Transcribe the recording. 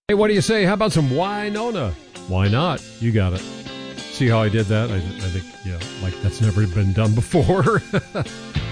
Hey, what do you say? How about some Winona? Why not? You got it. See how I did that? I think, yeah, like that's never been done before.